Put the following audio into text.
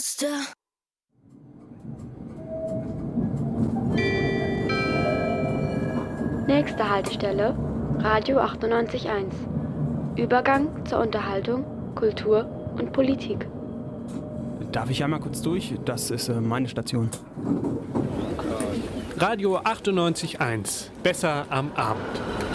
Nächste Haltestelle, Radio 98.1. Übergang zur Unterhaltung, Kultur und Politik. Darf ich einmal kurz durch? Das ist meine Station. Radio 98.1. Besser am Abend.